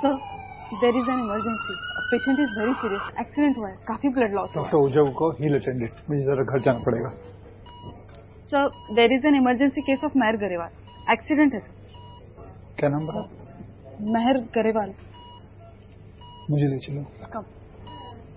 Sir, there is an emergency. Patient is very serious. Accident हुआ है, काफी blood loss हुआ है। डॉक्टर उजव को हील अटेंडेड, मुझे जरा घर जाना पड़ेगा। Sir, there is an emergency case of Mehar Grewal. Accident है सर। क्या नाम बताओ? मेहर गरेवाल। मुझे ले चलो। कब?